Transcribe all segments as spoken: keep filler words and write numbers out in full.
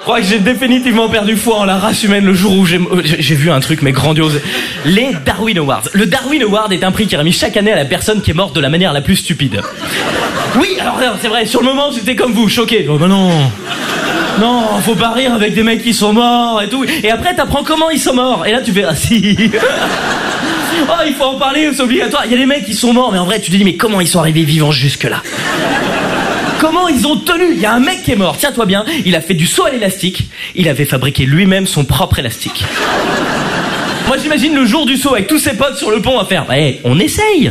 crois que j'ai définitivement perdu foi en la race humaine le jour où j'ai, j'ai vu un truc mais grandiose. Les Darwin Awards. Le Darwin Award est un prix qui est remis chaque année à la personne qui est morte de la manière la plus stupide. Oui, alors c'est vrai, sur le moment j'étais comme vous, choqué. Oh bah non, non, faut pas rire avec des mecs qui sont morts et tout. Et après t'apprends comment ils sont morts. Et là tu fais, ah si. Oh, il faut en parler, c'est obligatoire. Il y a des mecs qui sont morts, mais en vrai tu te dis, mais comment ils sont arrivés vivants jusque là? Comment ils ont tenu? Il y a un mec qui est mort, tiens-toi bien, il a fait du saut à l'élastique, il avait fabriqué lui-même son propre élastique. Moi j'imagine le jour du saut avec tous ses potes sur le pont à faire, ouais, on essaye.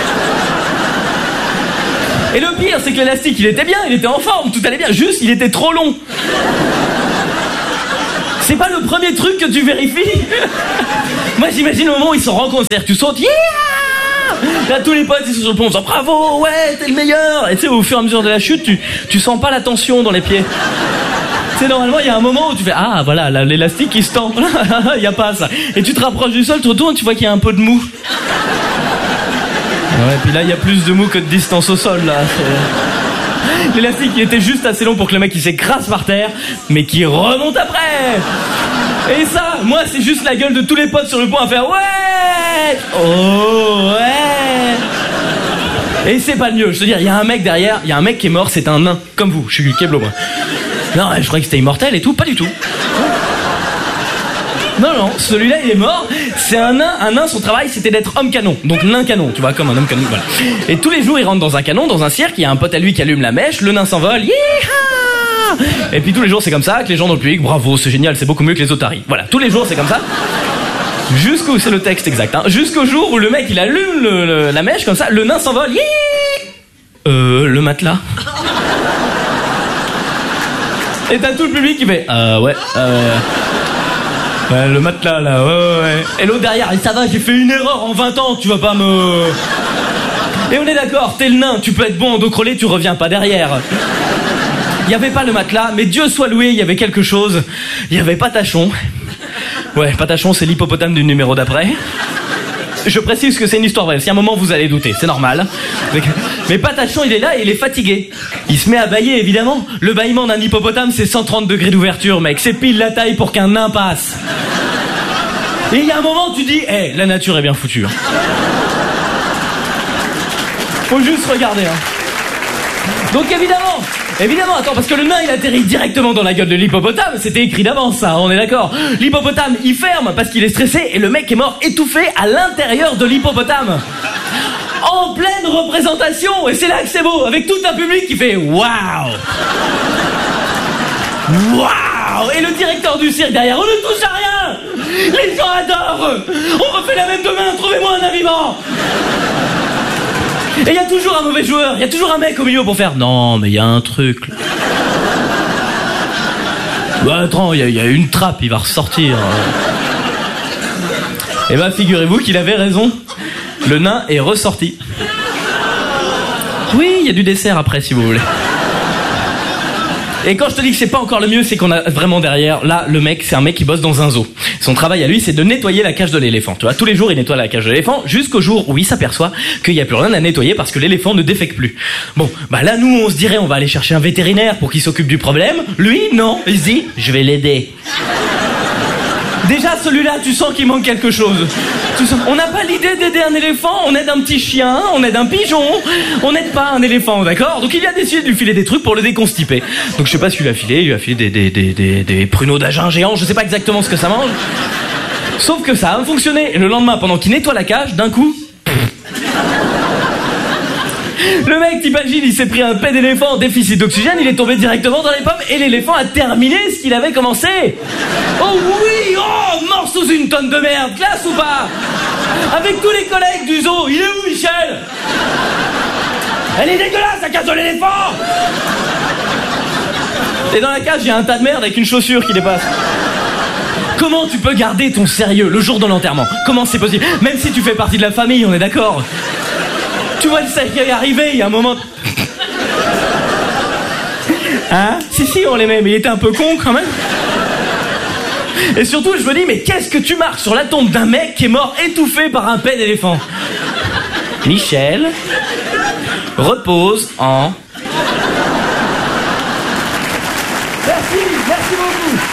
Et le pire, c'est que l'élastique, il était bien, il était en forme, tout allait bien, juste, il était trop long. C'est pas le premier truc que tu vérifies. Moi j'imagine le moment où ils s'en rendent compte, c'est-à-dire que tu sautes, yeah! Là tous les potes ils sont sur le pont en disant bravo, ouais, t'es le meilleur. Et tu sais, au fur et à mesure de la chute, tu, tu sens pas la tension dans les pieds. Tu sais, normalement il y a un moment où tu fais, ah voilà, là, l'élastique il se tend. Il y a pas ça. Et tu te rapproches du sol, tu te retournes, tu vois qu'il y a un peu de mou. Ouais, puis là il y a plus de mou que de distance au sol là. C'est... L'élastique il était juste assez long pour que le mec il s'écrase par terre, mais qui remonte après. Et ça, moi c'est juste la gueule de tous les potes sur le pont à faire ouais. Oh ouais. Et c'est pas le mieux, je te dis, il y a un mec derrière, il y a un mec qui est mort, c'est un nain, comme vous, je suis Keblo moi. Non, je croyais que c'était immortel et tout, pas du tout. Non, non, celui-là il est mort, c'est un nain, un nain son travail c'était d'être homme canon, donc nain canon, tu vois, comme un homme canon, voilà. Et tous les jours il rentre dans un canon, dans un cirque, il y a un pote à lui qui allume la mèche, le nain s'envole, yeeha. Et puis tous les jours c'est comme ça, que les gens dans le public, bravo, c'est génial, c'est beaucoup mieux que les otaries. Voilà, tous les jours c'est comme ça. Jusqu'au, c'est le texte exact, hein, jusqu'au jour où le mec il allume le, le, la mèche comme ça, le nain s'envole, yeeha. Euh, le matelas. Et t'as tout le public qui fait, euh, ouais, euh... Ouais, le matelas là, ouais, ouais. Et l'autre derrière, et ça va, j'ai fait une erreur en vingt ans, tu vas pas me... Et on est d'accord, t'es le nain, tu peux être bon en dos crôlé, tu reviens pas derrière. Il y avait pas le matelas, mais Dieu soit loué, il y avait quelque chose. Il y avait Patachon. Ouais, Patachon, c'est l'hippopotame du numéro d'après. Je précise que c'est une histoire vraie, si à un moment vous allez douter, c'est normal. Mais Patachon, il est là et il est fatigué. Il se met à bâiller, évidemment. Le bâillement d'un hippopotame, c'est cent trente degrés d'ouverture, mec. C'est pile la taille pour qu'un nain passe. Et il y a un moment, tu dis, hé, hey, la nature est bien foutue. Hein. Faut juste regarder, hein. Donc évidemment, évidemment, attends, parce que le nain, il atterrit directement dans la gueule de l'hippopotame. C'était écrit d'avance, ça, on est d'accord. L'hippopotame, il ferme parce qu'il est stressé et le mec est mort étouffé à l'intérieur de l'hippopotame. En pleine représentation. Et c'est là que c'est beau, avec tout un public qui fait waouh. Waouh. Et le directeur du cirque derrière, on ne touche à rien. Les gens adorent. On refait la même demain, trouvez-moi un nain vivant. Et il y a toujours un mauvais joueur, il y a toujours un mec au milieu pour faire non mais il y a un truc. Bah attends, il y, y a une trappe, il va ressortir. Et bah figurez-vous qu'il avait raison. Le nain est ressorti. Oui, il y a du dessert après si vous voulez. Et quand je te dis que c'est pas encore le mieux, c'est qu'on a vraiment derrière, là, le mec, c'est un mec qui bosse dans un zoo. Son travail à lui, c'est de nettoyer la cage de l'éléphant. Tu vois, tous les jours, il nettoie la cage de l'éléphant, jusqu'au jour où il s'aperçoit qu'il n'y a plus rien à nettoyer parce que l'éléphant ne défèque plus. Bon, bah là, nous, on se dirait, on va aller chercher un vétérinaire pour qu'il s'occupe du problème. Lui, non, il se dit, je vais l'aider. Déjà, celui-là, tu sens qu'il manque quelque chose. Tu sens... On n'a pas l'idée d'aider un éléphant, on aide un petit chien, on aide un pigeon, on n'aide pas un éléphant, d'accord? Donc il a décidé de lui filer des trucs pour le déconstiper. Donc je sais pas ce qu'il lui a filé, il lui a filé des, des, des, des, des pruneaux d'agin géants, je sais pas exactement ce que ça mange. Sauf que ça a fonctionné. Et le lendemain, pendant qu'il nettoie la cage, d'un coup... Le mec, t'imagines, il s'est pris un pet d'éléphant en déficit d'oxygène, il est tombé directement dans les pommes et l'éléphant a terminé ce qu'il avait commencé. Oh oui, oh, mort sous une tonne de merde, classe ou pas? Avec tous les collègues du zoo, il est où Michel? Elle est dégueulasse, la cage de l'éléphant. Et dans la cage, il y a un tas de merde avec une chaussure qui dépasse. Comment tu peux garder ton sérieux le jour de l'enterrement? Comment c'est possible? Même si tu fais partie de la famille, on est d'accord. Tu vois le cercueil arriver, il y a un moment... Hein? Si, si, on l'aimait, mais il était un peu con quand même. Et surtout, je me dis, mais qu'est-ce que tu marques sur la tombe d'un mec qui est mort étouffé par un pet d'éléphant? Michel repose en... Merci. Merci, merci beaucoup.